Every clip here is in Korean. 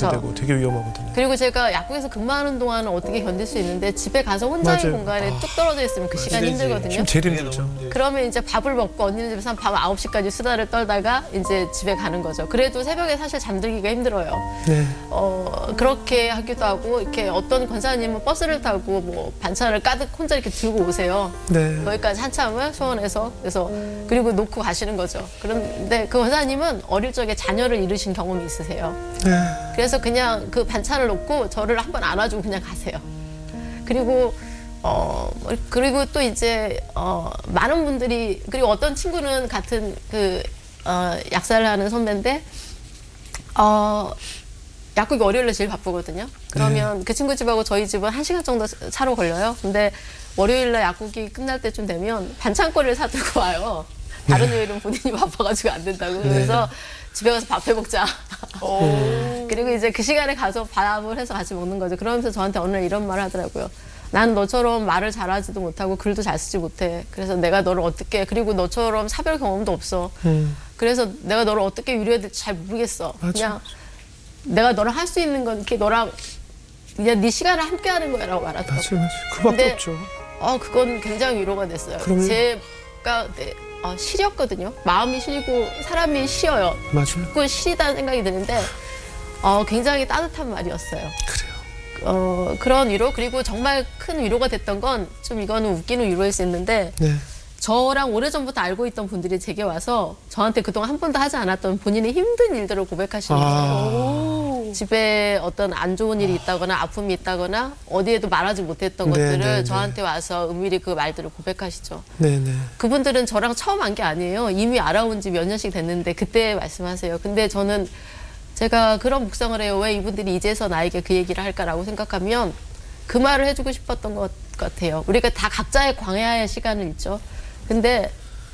그렇게 되고 되게 위험하거든요. 그리고 제가 약국에서 근무하는 동안은 어떻게 견딜 수 있는데 집에 가서 혼자의 맞아요. 공간에 뚝 떨어져 있으면 그 시간이 힘들거든요. 지금 제일 힘들죠. 그러면 이제 밥을 먹고 언니네 집에서 한 밤 9시까지 수다를 떨다가 이제 집에 가는 거죠. 그래도 새벽에 사실 잠들기가 힘들어요. 네. 그렇게 하기도 하고 이렇게 어떤 권사님은 버스를 타고 뭐 반찬을 가득 혼자 이렇게 들고 오세요. 네. 거기까지 한참을 소원해서 그래서 그리고 놓고 가시는 거죠. 그런데 그 권사님은 어릴 적에 자녀를 잃으신 경험이 있으세요. 네. 그래서 그냥 그 반찬을 놓고 저를 한번 안아주고 그냥 가세요. 그리고 그리고 또 이제 많은 분들이 그리고 어떤 친구는 같은 그 약사를 하는 선배인데 약국이 월요일에 제일 바쁘거든요. 그러면 그 친구 집하고 저희 집은 1시간 정도 차로 걸려요. 근데 월요일날 약국이 끝날 때쯤 되면 반찬거리를 사들고 와요. 다른 요일은 본인이 바빠가지고 안 된다고. 그래서 집에 가서 밥 해먹자. 그리고 이제 그 시간에 가서 밥을 해서 같이 먹는 거죠. 그러면서 저한테 어느 날 이런 말을 하더라고요. 난 너처럼 말을 잘하지도 못하고 글도 잘 쓰지 못해. 그래서 내가 너를 어떻게, 그리고 너처럼 사별 경험도 없어. 그래서 내가 너를 어떻게 위로해야 될지 잘 모르겠어. 맞아. 그냥 내가 너랑 할 수 있는 건 이렇게 너랑 그냥 네 시간을 함께 하는 거야라고 말하더라고요. 맞아요. 그밖에 근데 없죠. 그건 굉장히 위로가 됐어요. 그럼요. 제가 시렸거든요. 마음이 시리고 사람이 쉬어요. 맞아요. 그건 시리다는 생각이 드는데 굉장히 따뜻한 말이었어요. 그래요. 그런 위로 그리고 정말 큰 위로가 됐던 건 좀 이거는 웃기는 위로일 수 있는데 네. 저랑 오래전부터 알고 있던 분들이 제게 와서 저한테 그동안 한 번도 하지 않았던 본인의 힘든 일들을 고백하시는 거예요. 집에 어떤 안 좋은 일이 있다거나 아픔이 있다거나 어디에도 말하지 못했던 것들을 저한테 와서 은밀히 그 말들을 고백하시죠. 네네. 그분들은 저랑 처음 한 게 아니에요. 이미 알아온 지 몇 년씩 됐는데 그때 말씀하세요. 근데 저는 제가 그런 묵상을 해요. 왜 이분들이 이제서 나에게 그 얘기를 할까라고 생각하면 그 말을 해주고 싶었던 것 같아요. 우리가 다 각자의 광야의 시간을 있죠. 근데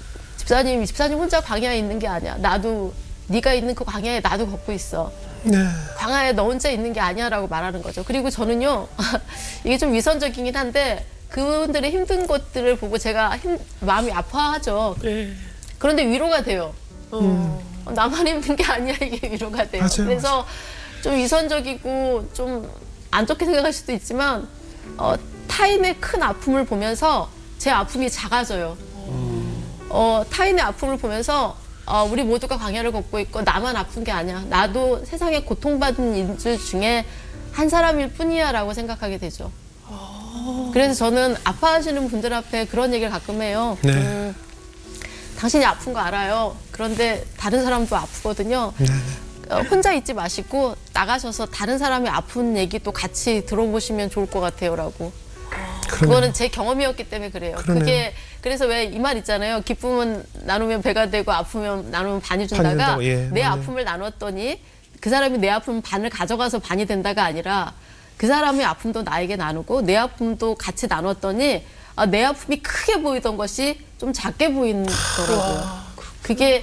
집사님 혼자 광야에 있는 게 아니야. 나도 네가 있는 그 광야에 나도 걷고 있어. 네. 광야에 너 혼자 있는 게 아니야라고 말하는 거죠. 그리고 저는요. 이게 좀 위선적이긴 한데 그분들의 힘든 것들을 보고 제가 마음이 아파하죠. 그런데 위로가 돼요. 나만 힘든 게 아니야 이게 위로가 돼요. 맞아요, 그래서 좀 위선적이고 좀 안 좋게 생각할 수도 있지만 타인의 큰 아픔을 보면서 제 아픔이 작아져요. 타인의 아픔을 보면서 우리 모두가 광야를 걷고 있고 나만 아픈 게 아니야. 나도 세상에 고통받은 인들 중에 한 사람일 뿐이야 라고 생각하게 되죠. 그래서 저는 아파하시는 분들 앞에 그런 얘기를 가끔 해요. 네. 당신이 아픈 거 알아요. 그런데 다른 사람도 아프거든요. 네. 혼자 있지 마시고 나가셔서 다른 사람이 아픈 얘기도 같이 들어보시면 좋을 것 같아요 라고. 그거는 제 경험이었기 때문에 그래요. 그러네요. 그래서 왜 이 말 있잖아요. 기쁨은 나누면 배가 되고 아프면 나누면 반이 반이 준다가 된다고, 예, 내 맞아요. 아픔을 나눴더니 그 사람이 내 아픔 반을 가져가서 반이 된다가 아니라 그 사람의 아픔도 나에게 나누고 내 아픔도 같이 나눴더니 내 아픔이 크게 보이던 것이 좀 작게 보이더라고요. 그게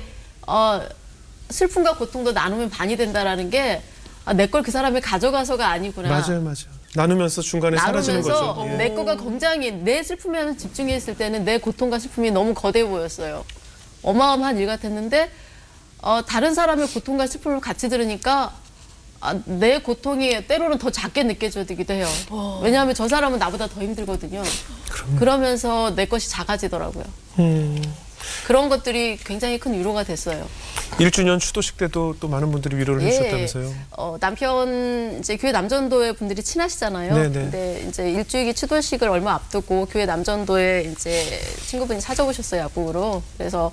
슬픔과 고통도 나누면 반이 된다라는 게 내 걸 그 사람이 가져가서가 아니구나. 맞아요. 나누면서 중간에 사라지는 나누면서 거죠. 예. 내 거가 굉장히 내 슬픔에만 집중했을 때는 내 고통과 슬픔이 너무 거대 보였어요. 어마어마한 일 같았는데 다른 사람의 고통과 슬픔을 같이 들으니까 내 고통이 때로는 더 작게 느껴지기도 해요. 왜냐하면 저 사람은 나보다 더 힘들거든요. 그러면서 내 것이 작아지더라고요. 그런 것들이 굉장히 큰 위로가 됐어요. 1주년 추도식 때도 또 많은 분들이 위로를 해주셨다면서요. 남편 이제 교회 남전도회 분들이 친하시잖아요. 네네. 근데 이제 일주기 추도식을 얼마 앞두고 교회 남전도에 이제 친구분이 찾아오셨어요, 약국으로. 그래서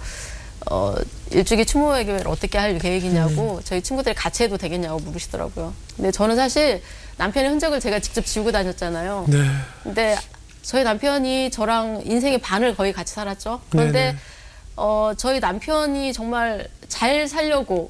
일주기 추모회를 어떻게 할 계획이냐고 저희 친구들이 같이 해도 되겠냐고 물으시더라고요. 근데 저는 사실 남편의 흔적을 제가 직접 지우고 다녔잖아요. 네. 근데 저희 남편이 저랑 인생의 반을 거의 같이 살았죠. 그런데 네네. 저희 남편이 정말 잘 살려고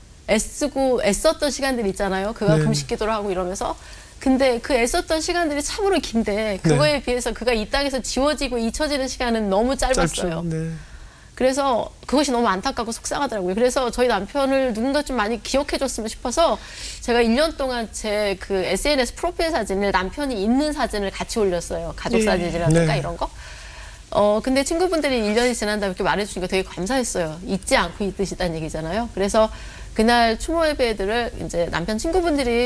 애썼던 시간들이 있잖아요. 그가 네. 금식기도를 하고 이러면서. 근데 그 애썼던 시간들이 참으로 긴데 그거에 비해서 그가 이 땅에서 지워지고 잊혀지는 시간은 너무 짧았어요. 짧죠. 네. 그래서 그것이 너무 안타깝고 속상하더라고요. 그래서 저희 남편을 누군가 좀 많이 기억해줬으면 싶어서 제가 1년 동안 제 그 SNS 프로필 사진을 남편이 있는 사진을 같이 올렸어요. 가족 사진이라든가 네. 이런 거. 근데 친구분들이 1년이 지난 다음에 이렇게 말해주니까 되게 감사했어요. 잊지 않고 있으시다는 얘기잖아요. 그래서 그날 추모 예배들을 이제 남편 친구분들이